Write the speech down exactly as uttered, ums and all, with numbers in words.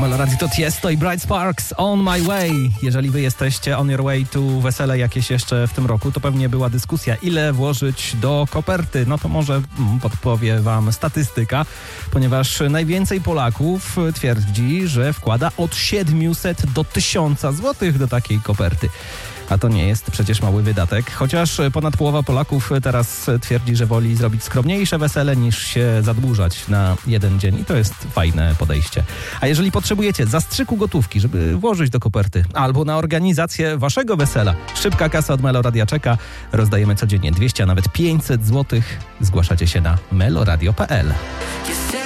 Melorady to Tiesto i Bright Sparks, On My Way. Jeżeli wy jesteście on your way to wesele jakieś jeszcze w tym roku, to pewnie była dyskusja, ile włożyć do koperty. No to może podpowie wam statystyka, ponieważ najwięcej Polaków twierdzi, że wkłada od siedmiuset do tysiąca złotych do takiej koperty. A to nie jest przecież mały wydatek, chociaż ponad połowa Polaków teraz twierdzi, że woli zrobić skromniejsze wesele niż się zadłużać na jeden dzień i to jest fajne podejście. A jeżeli potrzebujecie zastrzyku gotówki, żeby włożyć do koperty albo na organizację waszego wesela, szybka kasa od Meloradia czeka. Rozdajemy codziennie dwieście, a nawet pięćset złotych. Zgłaszacie się na meloradio kropka p l.